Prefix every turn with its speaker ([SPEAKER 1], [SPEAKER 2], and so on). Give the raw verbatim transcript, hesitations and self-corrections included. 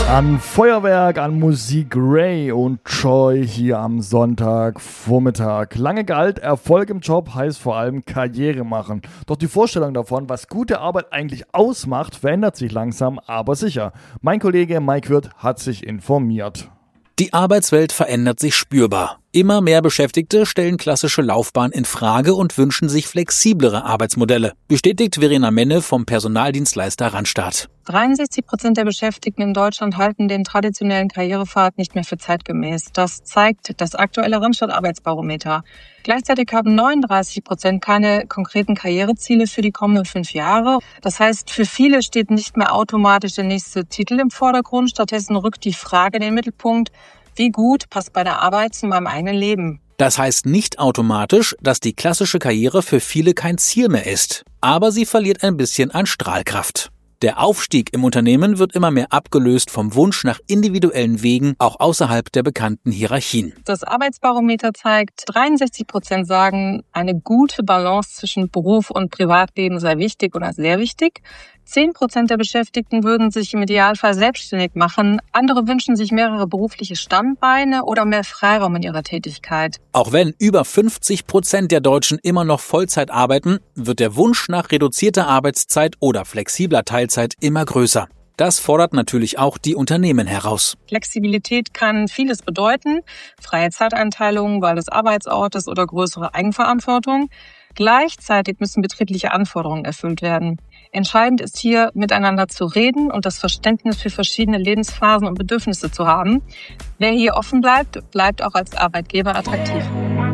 [SPEAKER 1] An Feuerwerk, an Musik Ray und Joy hier am Sonntagvormittag. Lange galt, Erfolg im Job heißt vor allem Karriere machen. Doch die Vorstellung davon, was gute Arbeit eigentlich ausmacht, verändert sich langsam, aber sicher. Mein Kollege Mike Wirth hat sich informiert.
[SPEAKER 2] Die Arbeitswelt verändert sich spürbar. Immer mehr Beschäftigte stellen klassische Laufbahn in Frage und wünschen sich flexiblere Arbeitsmodelle, bestätigt Verena Menne vom Personaldienstleister Randstad.
[SPEAKER 3] dreiundsechzig Prozent der Beschäftigten in Deutschland halten den traditionellen Karrierepfad nicht mehr für zeitgemäß. Das zeigt das aktuelle Randstad-Arbeitsbarometer. Gleichzeitig haben neununddreißig Prozent keine konkreten Karriereziele für die kommenden fünf Jahre. Das heißt, für viele steht nicht mehr automatisch der nächste Titel im Vordergrund. Stattdessen rückt die Frage in den Mittelpunkt: Wie gut passt bei der Arbeit zu meinem eigenen Leben?
[SPEAKER 2] Das heißt nicht automatisch, dass die klassische Karriere für viele kein Ziel mehr ist. Aber sie verliert ein bisschen an Strahlkraft. Der Aufstieg im Unternehmen wird immer mehr abgelöst vom Wunsch nach individuellen Wegen, auch außerhalb der bekannten Hierarchien.
[SPEAKER 3] Das Arbeitsbarometer zeigt, dreiundsechzig Prozent sagen, eine gute Balance zwischen Beruf und Privatleben sei wichtig oder sehr wichtig. zehn Prozent der Beschäftigten würden sich im Idealfall selbstständig machen. Andere wünschen sich mehrere berufliche Standbeine oder mehr Freiraum in ihrer Tätigkeit.
[SPEAKER 2] Auch wenn über fünfzig Prozent der Deutschen immer noch Vollzeit arbeiten, wird der Wunsch nach reduzierter Arbeitszeit oder flexibler Teilzeit immer größer. Das fordert natürlich auch die Unternehmen heraus.
[SPEAKER 3] Flexibilität kann vieles bedeuten: freie Zeiteinteilung, Wahl des Arbeitsortes oder größere Eigenverantwortung. Gleichzeitig müssen betriebliche Anforderungen erfüllt werden. Entscheidend ist hier, miteinander zu reden und das Verständnis für verschiedene Lebensphasen und Bedürfnisse zu haben. Wer hier offen bleibt, bleibt auch als Arbeitgeber attraktiv.